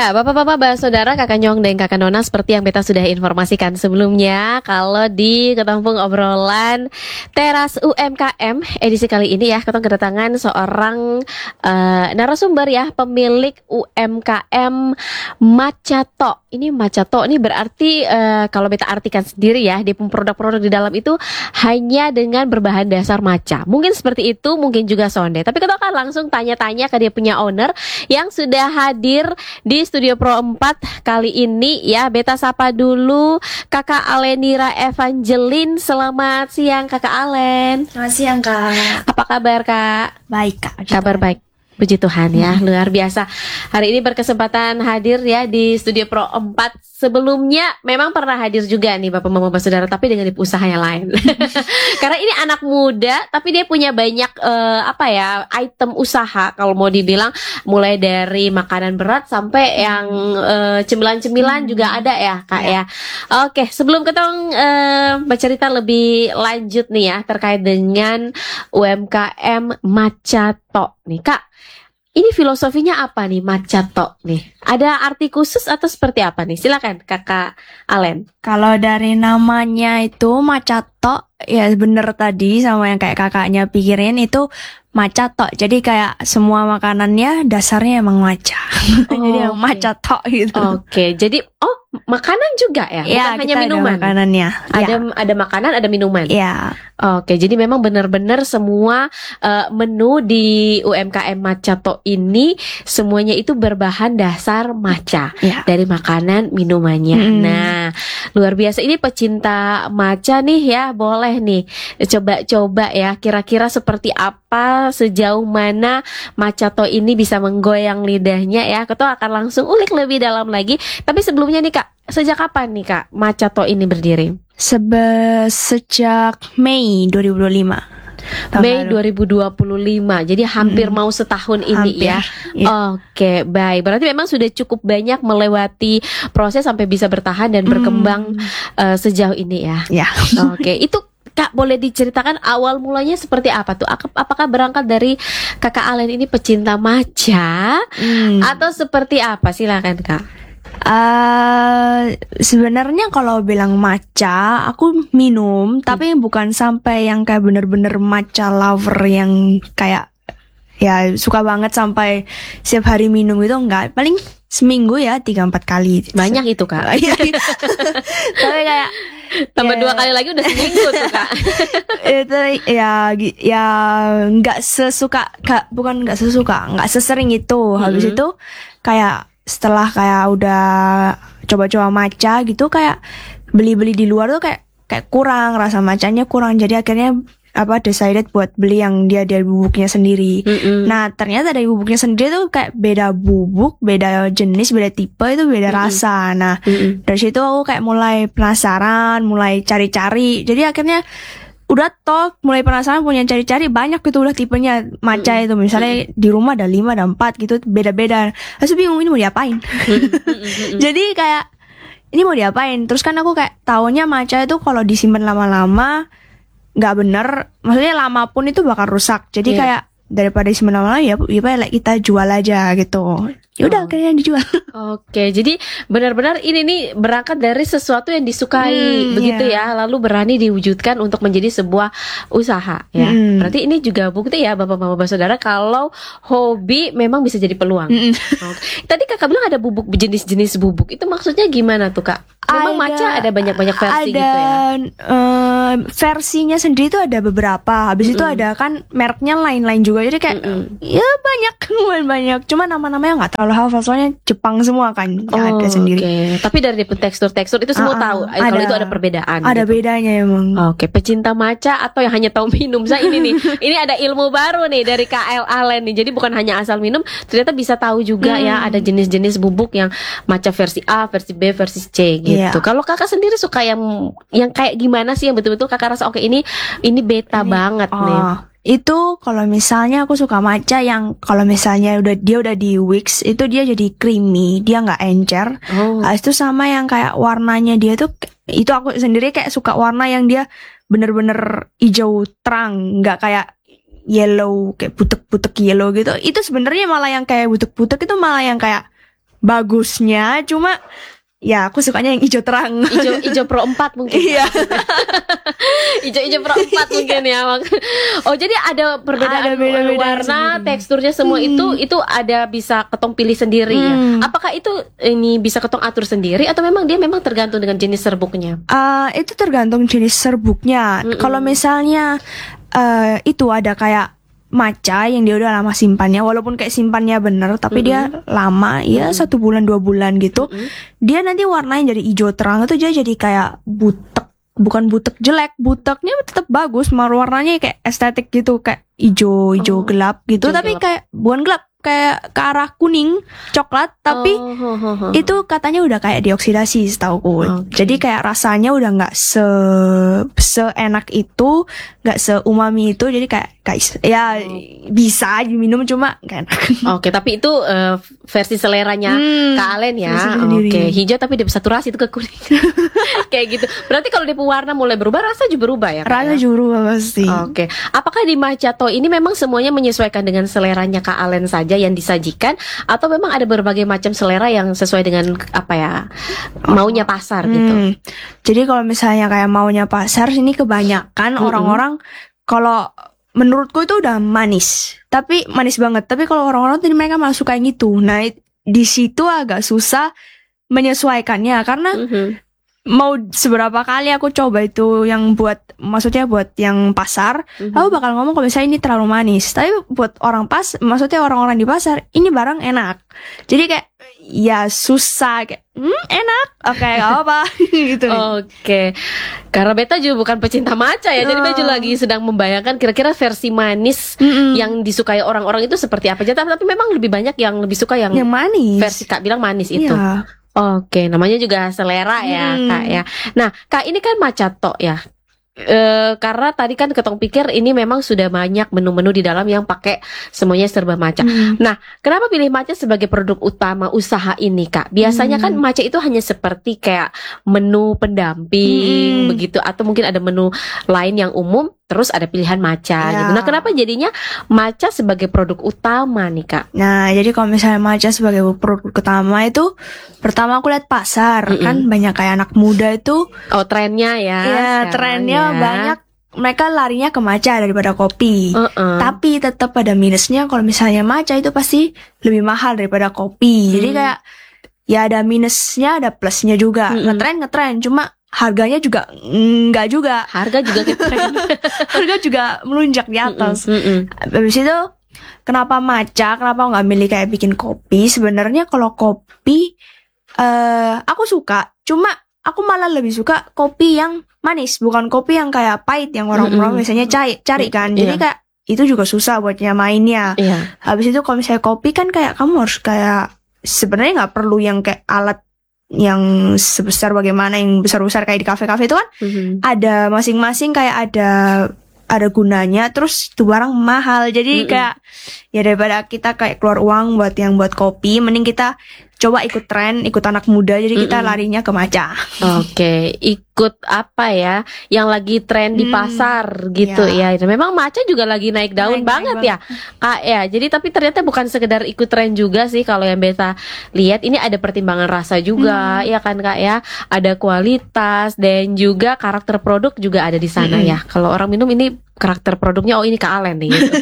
Ya, Bapak-bapak, saudara, Kakak Nyong dan Kakak Nona, seperti yang beta sudah informasikan sebelumnya, kalau di Ketampung Obrolan Teras UMKM edisi kali ini ya, kita kedatangan seorang narasumber ya, pemilik UMKM Macato. Ini Macato ini berarti kalau beta artikan sendiri ya, di produk-produk di dalam itu hanya dengan berbahan dasar maca. Mungkin seperti itu, mungkin juga sonde. Tapi kita akan langsung tanya-tanya ke dia punya owner yang sudah hadir di Studio Pro 4 kali ini ya. Beta sapa dulu Kakak Alenira Evangeline. Selamat siang Kakak Alen. Selamat siang Kak. Apa kabar Kak? Baik Kak. Kabar baik. Puji Tuhan ya, luar biasa. Hari ini berkesempatan hadir ya di Studio Pro 4. Sebelumnya memang pernah hadir juga nih Bapak-bapak saudara, tapi dengan usaha yang lain. Karena ini anak muda, tapi dia punya banyak item usaha kalau mau dibilang, mulai dari makanan berat sampai yang cemilan-cemilan juga ada ya Kak ya. Oke, sebelum kita bercerita lebih lanjut nih ya terkait dengan UMKM Macato nih Kak. Ini filosofinya apa nih Macato nih? Ada arti khusus atau seperti apa nih? Silakan Kakak Alen. Kalau dari namanya itu Macato, ya bener tadi sama yang kayak kakaknya pikirin itu Macato. Jadi kayak semua makanannya dasarnya emang maca. Jadi yang Macato gitu. Oke, jadi makanan juga ya? Bukan hanya minuman. Ada makanannya. Ada makanan, ada minuman. Iya. Oke, jadi memang benar-benar semua menu di UMKM Macato ini semuanya itu berbahan dasar maca dari makanan minumannya. Nah, luar biasa. Ini pecinta maca nih ya, boleh nih coba-coba ya. Kira-kira seperti apa, sejauh mana Macato ini bisa menggoyang lidahnya ya. Kita akan langsung ulik lebih dalam lagi. Tapi sebelumnya nih Kak, sejak kapan nih Kak Macato ini berdiri? Sejak Mei 2025. Mei 2025. Jadi hampir mau setahun ini ya. Oke, baik. Berarti memang sudah cukup banyak melewati proses sampai bisa bertahan dan berkembang sejauh ini ya. Ya. Oke, itu Kak boleh diceritakan awal mulanya seperti apa tuh? Apakah berangkat dari Kakak Alen ini pecinta maca atau seperti apa? Silakan Kak. Sebenarnya kalau bilang matcha, aku minum, tapi bukan sampai yang kayak bener-bener matcha lover yang kayak ya suka banget sampai setiap hari minum itu enggak. Paling seminggu ya 3-4 kali. Banyak itu Kak. Tapi kayak tambah 2 kali lagi udah seminggu tuh Kak. Itu ya nggak sesuka, nggak sesering itu. Habis itu kayak setelah kayak udah coba-coba matcha gitu, kayak beli-beli di luar tuh kayak kurang, rasa matchanya kurang. Jadi akhirnya decided buat beli yang dia dari bubuknya sendiri. Nah ternyata dari bubuknya sendiri tuh kayak beda bubuk, beda jenis, beda tipe, itu beda rasa. Nah dari situ aku kayak mulai penasaran, mulai cari-cari. Jadi akhirnya udah mulai penasaran, punya cari-cari banyak gitu udah tipenya matcha itu. Misalnya di rumah ada 5, ada 4 gitu, beda-beda. Terus bingung ini mau diapain. Jadi kayak ini mau diapain. Terus kan aku kayak taunya matcha itu kalau disimpan lama-lama nggak bener, maksudnya lama pun itu bakal rusak. Jadi kayak daripada disimpan lama-lama ya kita jual aja gitu. Yaudah akhirnya dijual. Oke, jadi benar-benar ini nih berangkat dari sesuatu yang disukai begitu ya, lalu berani diwujudkan untuk menjadi sebuah usaha ya. Berarti ini juga bukti ya Bapak-bapak saudara kalau hobi memang bisa jadi peluang. Tadi Kakak bilang ada bubuk, jenis-jenis bubuk. Itu maksudnya gimana tuh Kak? Memang matcha ada banyak-banyak versi gitu ya. Versinya sendiri tuh ada beberapa. Habis itu ada kan mereknya lain-lain juga. Jadi kayak ya banyak. Cuma nama-namanya nggak terlalu hafal, soalnya Jepang semua kan ada sendiri. Tapi dari tekstur itu semua tahu. Kalau itu ada perbedaan. Ada gitu. Bedanya emang. Oke, pecinta matcha atau yang hanya tahu minum. Saya ini nih, ini ada ilmu baru nih dari KL Alen nih. Jadi bukan hanya asal minum, ternyata bisa tahu juga ya ada jenis-jenis bubuk yang matcha versi A, versi B, versi C gitu. Kalau Kakak sendiri suka yang kayak gimana sih, yang betul-betul Kakak rasa oke ini beta banget nih. Itu kalau misalnya aku suka matcha yang kalau misalnya dia udah di Wix itu dia jadi creamy, dia nggak encer. Itu sama yang kayak warnanya dia tuh, itu aku sendiri kayak suka warna yang dia bener-bener hijau terang, nggak kayak yellow, kayak butek-butek yellow gitu. Itu sebenarnya malah yang kayak butek-butek itu malah yang kayak bagusnya, cuma ya aku sukanya yang hijau terang. Ijo Pro 4 mungkin. Iya. Ijo Pro 4 mungkin ya. Oh, jadi ada perbedaan Ada beda-beda warna, sendiri. teksturnya semua itu ada bisa ketong pilih sendiri ya. Apakah itu ini bisa ketong atur sendiri atau memang dia memang tergantung dengan jenis serbuknya? Itu tergantung jenis serbuknya. Kalau misalnya itu ada kayak matcha yang dia udah lama simpannya, walaupun kayak simpannya bener tapi dia lama ya 1 bulan 2 bulan gitu, dia nanti warnanya jadi hijau terang, itu dia jadi kayak butek, bukan butek jelek, buteknya tetap bagus, warnanya kayak estetik gitu, kayak hijau gelap gitu, hijau tapi gelap. kayak bukan gelap, kayak ke arah kuning coklat, tapi itu katanya udah kayak dioksidasi setauku. Jadi kayak rasanya udah nggak seenak itu, nggak seumami itu. Jadi kayak ya bisa diminum cuma nggak enak. Oke, tapi itu versi seleranya Kak Alen ya. versi sendiri. Oke, hijau tapi dia saturasi itu ke kuning. Kayak gitu. Berarti kalau dia warna mulai berubah, rasa juga berubah ya, Kak, Rasa ya? juru pasti. Oke, apakah di Macato ini memang semuanya menyesuaikan dengan seleranya Kak Alen saja yang disajikan, atau memang ada berbagai macam selera yang sesuai dengan apa ya maunya pasar gitu? Jadi kalau misalnya kayak maunya pasar, ini kebanyakan orang-orang kalau menurutku itu udah manis, tapi manis banget. Tapi kalau orang-orang tadi mereka malah suka yang itu. Nah, di situ agak susah menyesuaikannya karena mau seberapa kali aku coba itu yang maksudnya buat yang pasar, aku bakal ngomong kalau misalnya ini terlalu manis. Tapi buat maksudnya orang-orang di pasar, ini barang enak. Jadi kayak ya susah kayak enak, oke, gak apa gitu. Oke, karena beta juga bukan pecinta matcha ya, jadi beta juga lagi sedang membayangkan kira-kira versi manis yang disukai orang-orang itu seperti apa. Tapi memang lebih banyak yang lebih suka yang manis. versi Kak bilang manis itu. Iya. Oke, namanya juga selera ya Kak ya. Nah Kak, ini kan Macato ya. Karena tadi kan ketong pikir ini memang sudah banyak menu-menu di dalam yang pakai semuanya serba matcha. Nah, kenapa pilih matcha sebagai produk utama usaha ini Kak? Biasanya kan matcha itu hanya seperti kayak menu pendamping begitu, atau mungkin ada menu lain yang umum, terus ada pilihan matcha gitu. Nah, kenapa jadinya matcha sebagai produk utama nih Kak? Nah, jadi kalau misalnya matcha sebagai produk utama itu, pertama aku lihat pasar, kan banyak kayak anak muda itu. Oh, trennya ya. Ya, trennya banyak. Mereka larinya ke matcha daripada kopi. Tapi tetap ada minusnya kalau misalnya matcha itu pasti lebih mahal daripada kopi. Jadi kayak ya ada minusnya, ada plusnya juga. Ngetren, cuma harganya juga enggak juga. Harga juga ngetren. Harga juga melunjak di atas. Habis itu kenapa matcha? Kenapa nggak milih kayak bikin kopi? Sebenarnya kalau kopi aku suka, cuma aku malah lebih suka kopi yang manis, bukan kopi yang kayak pahit yang orang-orang biasanya cari kan. Jadi kayak itu juga susah buat nyamainnya. Habis itu kalau misalnya kopi kan kayak kamu harus kayak sebenarnya nggak perlu yang kayak alat yang sebesar bagaimana yang besar-besar kayak di kafe-kafe itu kan ada masing-masing kayak ada gunanya, terus itu barang mahal. Jadi kayak ya daripada kita kayak keluar uang buat kopi, mending kita coba ikut tren, ikut anak muda, jadi kita larinya ke matcha. Oke, ikut apa ya yang lagi tren di pasar gitu ya. Memang matcha juga lagi naik daun banget ya Kak ya. Jadi tapi ternyata bukan sekedar ikut tren juga sih, kalau yang beta lihat ini ada pertimbangan rasa juga ya kan Kak ya. Ada kualitas dan juga karakter produk juga ada di sana ya. Kalau orang minum ini karakter produknya, oh ini Kak Alen nih gitu.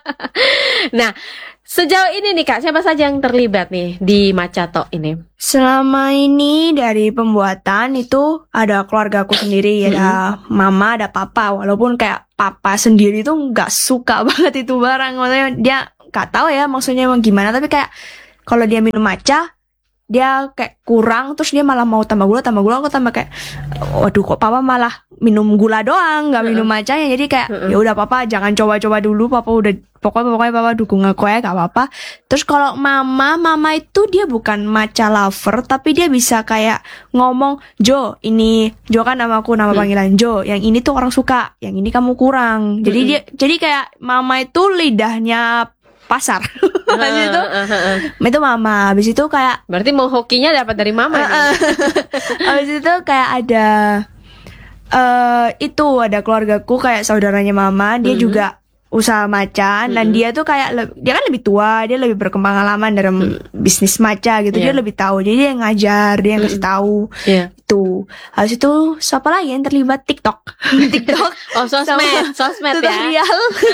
Nah, sejauh ini nih Kak, siapa saja yang terlibat nih di Macato ini? Selama ini dari pembuatan itu ada keluarga aku sendiri, ada mama, ada papa. Walaupun kayak papa sendiri tuh nggak suka banget itu barang, maksudnya dia nggak tahu ya maksudnya emang gimana. Tapi kayak kalau dia minum matcha, dia kayak kurang, terus dia malah mau tambah gula. Aku tambah kayak, waduh kok papa malah minum gula doang, nggak minum matchanya. Jadi kayak ya udah papa jangan coba-coba dulu, papa udah pokoknya papa dukung aku ya, gak apa-apa. Terus kalau mama itu dia bukan matcha lover, tapi dia bisa kayak ngomong, Jo kan nama panggilan Jo, yang ini tuh orang suka, yang ini kamu kurang. Jadi kayak mama itu lidahnya pasar. Habis itu mama. Habis itu kayak berarti mau hokinya dapat dari mama nih. Habis itu kayak ada itu ada keluargaku kayak saudaranya mama, dia juga usaha matcha dan dia tuh kayak dia kan lebih tua, dia lebih berpengalaman dalam bisnis matcha gitu. Dia lebih tahu. Jadi dia yang ngajar, dia yang kasih tahu. Itu. Habis itu siapa lagi yang terlibat? TikTok. TikTok. Oh, sosmed ya. Tutorial.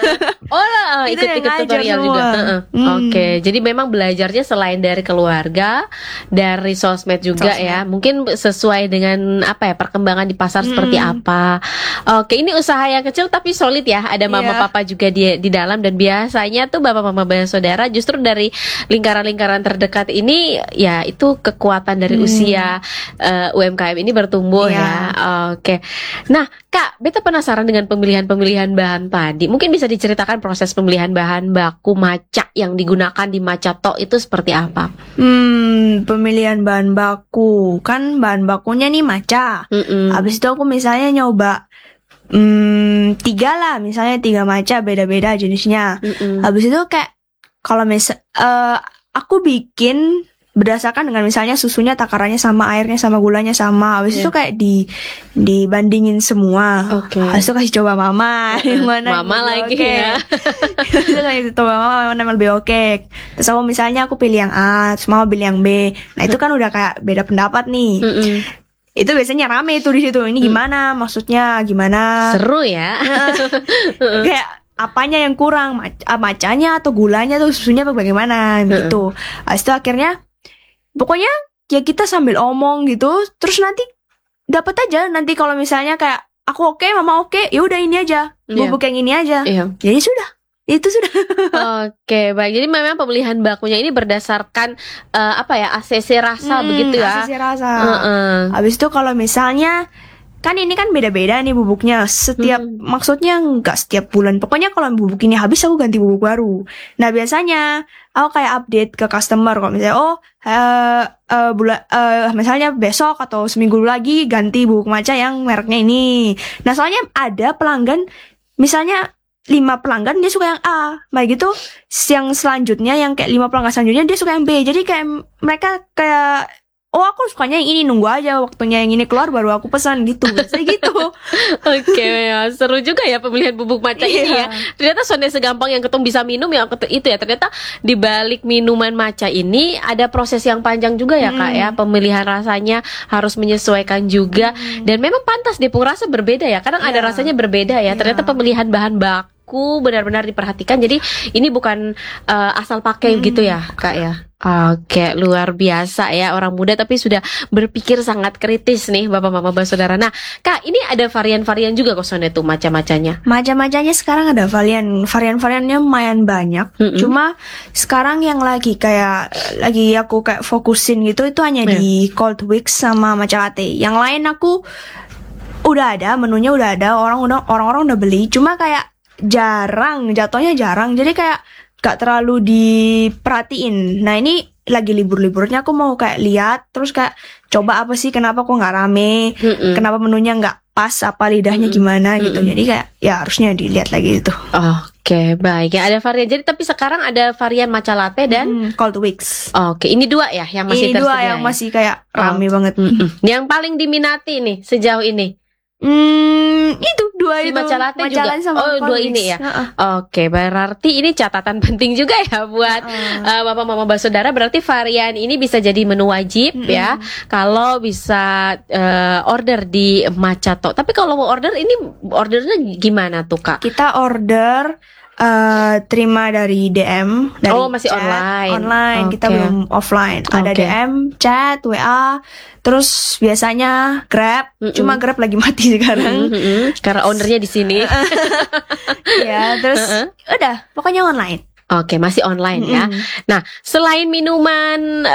Ikut tutorial juga. Oke, jadi memang belajarnya selain dari keluarga, dari sosmed juga ya. Mungkin sesuai dengan apa ya, perkembangan di pasar seperti apa. Oke, ini usaha yang kecil tapi solid ya. Ada mama papa juga di dalam, dan biasanya tuh bapak mama saudara justru dari lingkaran-lingkaran terdekat ini ya, itu kekuatan dari usia UMKM ini bertumbuh ya. Oke. Nah, Kak, beta penasaran dengan pemilihan bahan tadi. Mungkin bisa diceritakan proses pemilihan bahan baku matcha yang digunakan di Matcha Talk itu seperti apa? Pemilihan bahan baku. Kan bahan bakunya nih matcha. Habis itu aku misalnya nyoba 3 lah, misalnya 3 matcha beda-beda jenisnya. Habis itu kayak kalau aku bikin berdasarkan dengan misalnya susunya takarannya sama, airnya sama, gulanya sama. Habis itu kayak dibandingin semua. Habis itu kasih coba mama yang mana mama lagi ya. Terus kasih coba mama mana yang lebih oke. Terus aku misalnya aku pilih yang A, terus mama pilih yang B. Nah itu kan udah kayak beda pendapat nih. Itu biasanya rame tuh di situ. Ini gimana? Maksudnya gimana? Seru ya. Kayak apanya yang kurang? Macanya atau gulanya tuh, susunya bagaimana gitu. Habis itu akhirnya pokoknya ya kita sambil omong gitu. Terus nanti dapat aja. Nanti kalau misalnya kayak aku oke, mama oke, ya udah ini aja. Bubuk yang ini aja. Jadi sudah. Itu sudah. Oke, baik. Jadi memang pemilihan bakunya ini berdasarkan apa ya, ACC rasa begitu ya. ACC rasa. Habis itu kalau misalnya kan ini kan beda-beda nih bubuknya. Setiap maksudnya nggak setiap bulan. Pokoknya kalau bubuk ini habis aku ganti bubuk baru. Nah, biasanya aku kayak update ke customer kalau misalnya misalnya besok atau seminggu lagi ganti bubuk matcha yang mereknya ini. Nah, soalnya ada pelanggan misalnya 5 pelanggan dia suka yang A, nah gitu. Yang selanjutnya yang kayak 5 pelanggan selanjutnya dia suka yang B. Jadi kayak mereka kayak aku sukanya yang ini, nunggu aja waktunya yang ini keluar baru aku pesan gitu. Biasanya gitu. Oke, ya, seru juga ya pemilihan bubuk matcha ini ya. Ternyata sonde segampang yang ketum bisa minum yang itu ya. Ternyata di balik minuman matcha ini ada proses yang panjang juga ya Kak ya. Pemilihan rasanya harus menyesuaikan juga. Dan memang pantas Depung rasa berbeda ya. Kadang ada rasanya berbeda ya. Ternyata pemilihan bahan baku benar-benar diperhatikan. Jadi ini bukan asal pakai gitu ya Kak ya. Oke, luar biasa ya, orang muda tapi sudah berpikir sangat kritis nih bapak mama saudara. Nah Kak, ini ada varian-varian juga kok Sonde tuh macam-macamnya. Macam-macamnya sekarang ada varian-variannya lumayan banyak. Cuma sekarang yang lagi aku kayak fokusin gitu itu hanya di Cold Wix sama matcha latte. Yang lain aku udah ada, menunya udah ada, orang-orang udah beli. Cuma kayak jatuhnya jarang. Jadi kayak gak terlalu diperhatiin. Nah ini lagi libur-liburnya aku mau kayak lihat, terus kayak coba apa sih, kenapa kok gak rame, kenapa menunya gak pas, apa lidahnya gimana gitu. Jadi kayak ya harusnya dilihat lagi gitu. Oke, baik ya, ada varian. Jadi tapi sekarang ada varian matcha latte dan Cold Wix. Oke, ini 2 ya yang masih tersedia. Ini 2 yang masih kayak rame banget. Yang paling diminati nih sejauh ini? Itu 2 si itu. Matcha latte juga. Sama 2 ini ya. Oke, berarti ini catatan penting juga ya buat bapak mama saudara. Berarti varian ini bisa jadi menu wajib ya. Kalau bisa order di Matcha Talk. Tapi kalau mau ordernya gimana tuh Kak? Kita order terima dari DM, dari masih chat, online. Kita belum offline. Ada DM, chat, WA, terus biasanya Grab. Cuma Grab lagi mati sekarang. Karena ownernya di sini. Ya, terus udah, pokoknya online. Oke, masih online ya. Nah, selain minuman